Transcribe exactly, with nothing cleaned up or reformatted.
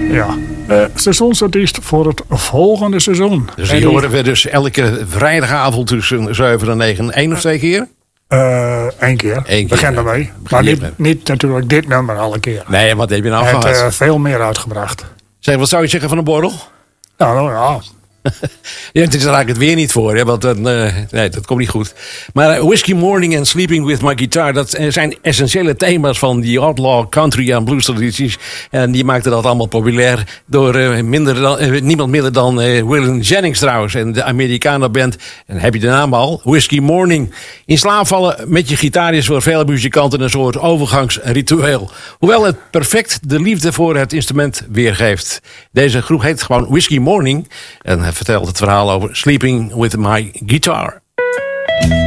Ja. Uh, seizoensartiest voor het volgende seizoen. Dus die horen we dus elke vrijdagavond tussen zeven en negen. Één of twee keer? Uh, Eén keer. Eén keer. Begin ermee. Maar niet, niet natuurlijk dit nummer alle keer. Nee, wat heb je nou Hij gehad? heeft uh, veel meer uitgebracht. Zeg, wat zou je zeggen van een borrel? Nou, ja. Ja, het is er eigenlijk het weer niet voor, hè, want uh, nee, dat komt niet goed. Maar uh, Whiskey Morning en Sleeping With My Guitar, dat zijn essentiële thema's van die outlaw country en blues tradities. En die maakten dat allemaal populair door uh, minder dan, uh, niemand minder dan uh, Waylon Jennings trouwens. En de Americana-band, en heb je de naam al, Whiskey Morning. In slaap vallen met je gitaar is voor vele muzikanten een soort overgangsritueel. Hoewel het perfect de liefde voor het instrument weergeeft. Deze groep heet gewoon Whiskey Morning en hij vertelt het verhaal over Sleeping With My Guitar.